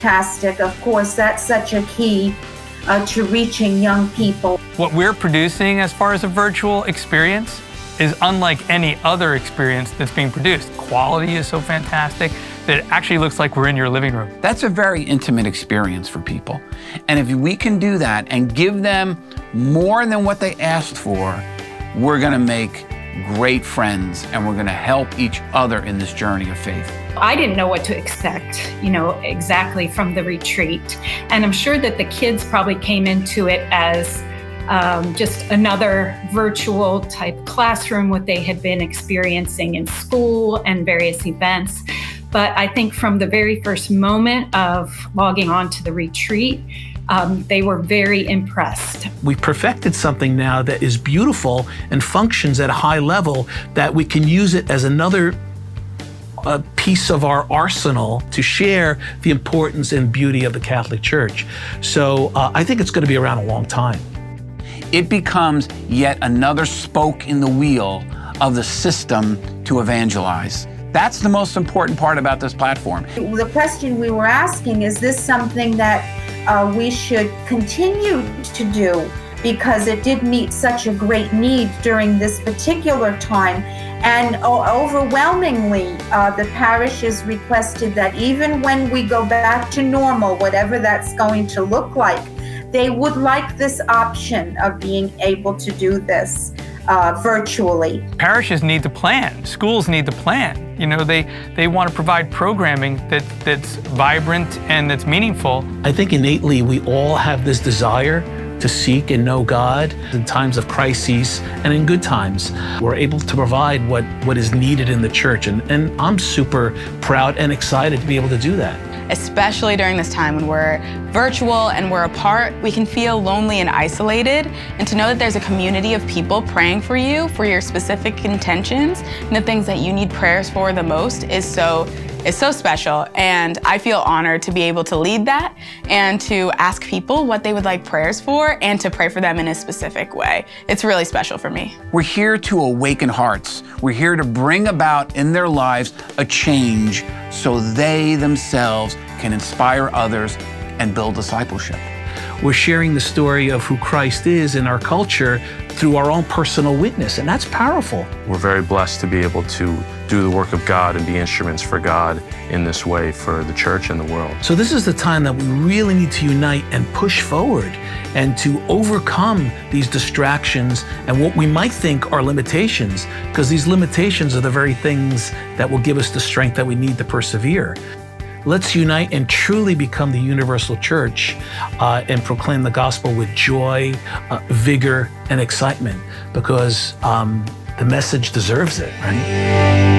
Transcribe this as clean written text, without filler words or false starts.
fantastic. Of course, that's such a key to reaching young people. What we're producing as far as a virtual experience is unlike any other experience that's being produced. Quality is so fantastic that it actually looks like we're in your living room. That's a very intimate experience for people. And if we can do that and give them more than what they asked for, we're gonna make great friends and we're gonna help each other in this journey of faith. I didn't know what to expect, exactly from the retreat. And I'm sure that the kids probably came into it as just another virtual type classroom, what they had been experiencing in school and various events. But I think from the very first moment of logging on to the retreat, they were very impressed. We perfected something now that is beautiful and functions at a high level, that we can use it as another piece of our arsenal to share the importance and beauty of the Catholic Church. So I think it's going to be around a long time. It becomes yet another spoke in the wheel of the system to evangelize. That's the most important part about this platform. The question we were asking, is this something that we should continue to do? Because it did meet such a great need during this particular time. And overwhelmingly, the parish has requested that even when we go back to normal, whatever that's going to look like, they would like this option of being able to do this virtually. Parishes need to plan. Schools need to plan. They want to provide programming that's vibrant and that's meaningful. I think innately we all have this desire to seek and know God in times of crises and in good times. We're able to provide what is needed in the church, and I'm super proud and excited to be able to do that. Especially during this time when we're virtual and we're apart, we can feel lonely and isolated, and to know that there's a community of people praying for you for your specific intentions and the things that you need prayers for the most is so special. And I feel honored to be able to lead that and to ask people what they would like prayers for and to pray for them in a specific way. It's really special for me. We're here to awaken hearts. We're here to bring about in their lives a change so they themselves can inspire others and build discipleship. We're sharing the story of who Christ is in our culture through our own personal witness, and that's powerful. We're very blessed to be able to do the work of God and be instruments for God in this way for the church and the world. So this is the time that we really need to unite and push forward and to overcome these distractions and what we might think are limitations, because these limitations are the very things that will give us the strength that we need to persevere. Let's unite and truly become the universal church and proclaim the gospel with joy, vigor, and excitement, because the message deserves it, right?